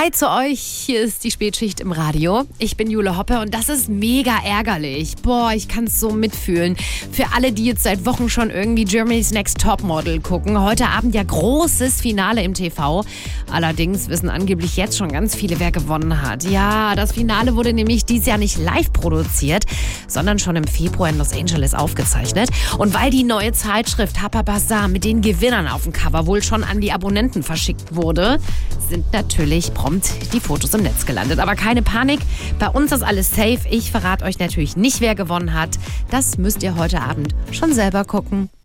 Hi zu euch, hier ist die Spätschicht im Radio. Ich bin Jule Hoppe und das ist mega ärgerlich. Boah, ich kann es so mitfühlen. Für alle, die jetzt seit Wochen schon irgendwie Germany's Next Topmodel gucken, heute Abend ja großes Finale im TV. Allerdings wissen angeblich jetzt schon ganz viele, wer gewonnen hat. Ja, das Finale wurde nämlich dieses Jahr nicht live produziert, sondern schon im Februar in Los Angeles aufgezeichnet. Und weil die neue Zeitschrift Harper's Bazaar mit den Gewinnern auf dem Cover wohl schon an die Abonnenten verschickt wurde, sind natürlich prompt die Fotos im Netz gelandet. Aber keine Panik, bei uns ist alles safe. Ich verrate euch natürlich nicht, wer gewonnen hat. Das müsst ihr heute Abend schon selber gucken.